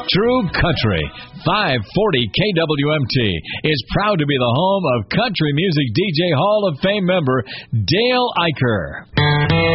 True Country. 540 KWMT is proud to be the home of country music DJ Hall of Fame member Dale Eicher.